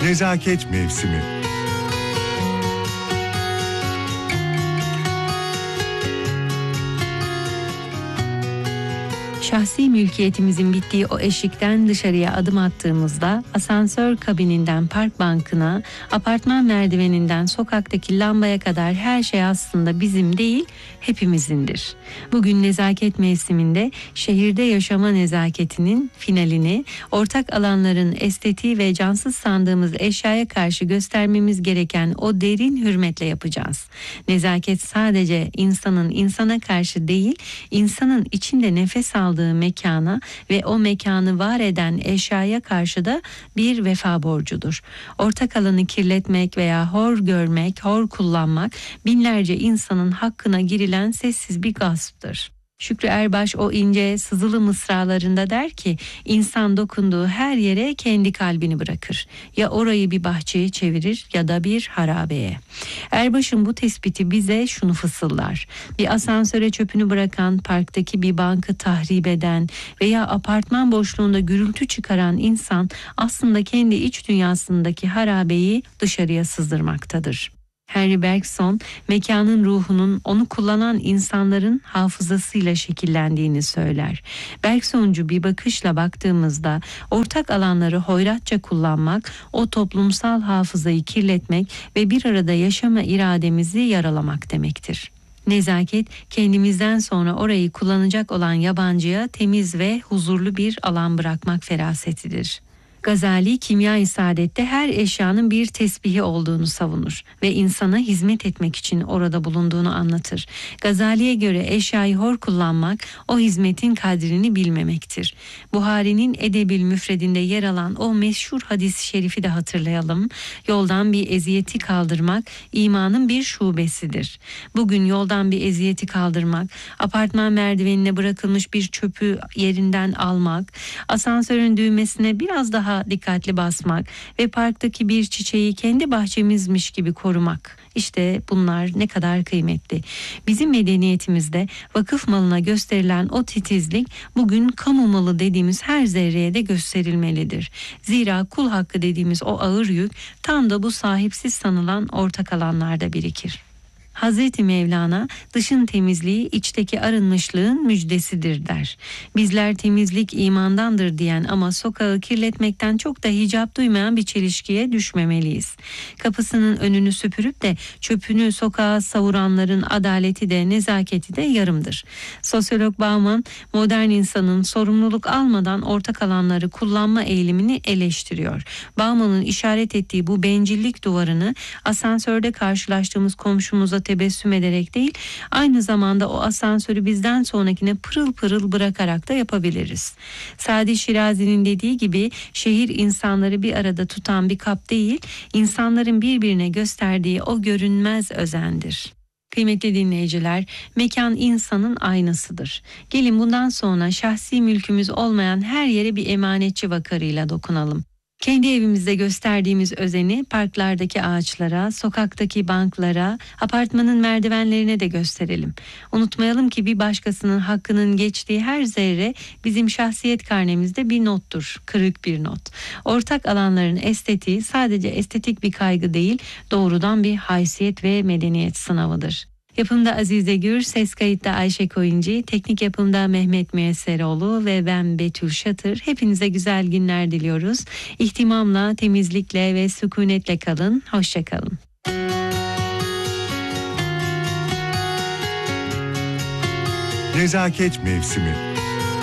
Nezaket mevsimi. Şahsi mülkiyetimizin bittiği o eşikten dışarıya adım attığımızda asansör kabininden park bankına, apartman merdiveninden sokaktaki lambaya kadar her şey aslında bizim değil, hepimizindir. Bugün nezaket mevsiminde şehirde yaşama nezaketinin finalini, ortak alanların estetiği ve cansız sandığımız eşyaya karşı göstermemiz gereken o derin hürmetle yapacağız. Nezaket sadece insanın insana karşı değil, insanın içinde nefes aldığı mekana ve o mekanı var eden eşyaya karşı da bir vefa borcudur. Ortak alanı kirletmek veya hor görmek, hor kullanmak binlerce insanın hakkına girilen sessiz bir gasptır. Şükrü Erbaş o ince sızılı mısralarında der ki, insan dokunduğu her yere kendi kalbini bırakır. Ya orayı bir bahçeye çevirir ya da bir harabeye. Erbaş'ın bu tespiti bize şunu fısıldar: bir asansöre çöpünü bırakan, parktaki bir bankı tahrip eden veya apartman boşluğunda gürültü çıkaran insan aslında kendi iç dünyasındaki harabeyi dışarıya sızdırmaktadır. Henry Bergson, mekanın ruhunun onu kullanan insanların hafızasıyla şekillendiğini söyler. Bergsoncu bir bakışla baktığımızda ortak alanları hoyratça kullanmak, o toplumsal hafızayı kirletmek ve bir arada yaşama irademizi yaralamak demektir. Nezaket, kendimizden sonra orayı kullanacak olan yabancıya temiz ve huzurlu bir alan bırakmak ferasetidir. Gazali, Kimya-i Saadet'te her eşyanın bir tesbihi olduğunu savunur ve insana hizmet etmek için orada bulunduğunu anlatır. Gazali'ye göre eşyayı hor kullanmak, o hizmetin kadrini bilmemektir. Buhari'nin Edebil Müfredinde yer alan o meşhur hadis-i şerifi de hatırlayalım. Yoldan bir eziyeti kaldırmak, imanın bir şubesidir. Bugün yoldan bir eziyeti kaldırmak, apartman merdivenine bırakılmış bir çöpü yerinden almak, asansörün düğmesine biraz daha dikkatli basmak ve parktaki bir çiçeği kendi bahçemizmiş gibi korumak. İşte bunlar ne kadar kıymetli. Bizim medeniyetimizde vakıf malına gösterilen o titizlik bugün kamu malı dediğimiz her zerreye de gösterilmelidir. Zira kul hakkı dediğimiz o ağır yük tam da bu sahipsiz sanılan ortak alanlarda birikir. Hazreti Mevlana, dışın temizliği içteki arınmışlığın müjdesidir der. Bizler temizlik imandandır diyen ama sokağı kirletmekten çok da hicap duymayan bir çelişkiye düşmemeliyiz. Kapısının önünü süpürüp de çöpünü sokağa savuranların adaleti de nezaketi de yarımdır. Sosyolog Bauman, modern insanın sorumluluk almadan ortak alanları kullanma eğilimini eleştiriyor. Bauman'ın işaret ettiği bu bencillik duvarını asansörde karşılaştığımız komşumuza tebessüm ederek değil, aynı zamanda o asansörü bizden sonrakine pırıl pırıl bırakarak da yapabiliriz. Sadi Şirazi'nin dediği gibi şehir insanları bir arada tutan bir kap değil, insanların birbirine gösterdiği o görünmez özendir. Kıymetli dinleyiciler, mekan insanın aynasıdır. Gelin bundan sonra şahsi mülkümüz olmayan her yere bir emanetçi vakarıyla dokunalım. Kendi evimizde gösterdiğimiz özeni parklardaki ağaçlara, sokaktaki banklara, apartmanın merdivenlerine de gösterelim. Unutmayalım ki bir başkasının hakkının geçtiği her zerre bizim şahsiyet karnemizde bir nottur, kırık bir not. Ortak alanların estetiği sadece estetik bir kaygı değil, doğrudan bir haysiyet ve medeniyet sınavıdır. Yapımda Azize Gür, ses kayıtta Ayşe Koyuncu, teknik yapımda Mehmet Müesseroğlu ve ben Betül Şatır. Hepinize güzel günler diliyoruz. İhtimamla, temizlikle ve sükunetle kalın. Hoşça kalın. Nezaket mevsimi.